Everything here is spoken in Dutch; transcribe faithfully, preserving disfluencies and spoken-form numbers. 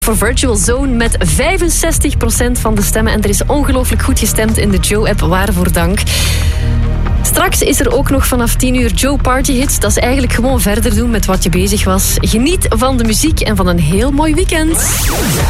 voor Virtual Zone met vijfenzestig procent van de stemmen. En er is ongelooflijk goed gestemd in de Joe-app. Waarvoor dank. Straks is er ook nog vanaf tien uur Joe Party Hits. Dat is eigenlijk gewoon verder doen met wat je bezig was. Geniet van de muziek en van een heel mooi weekend.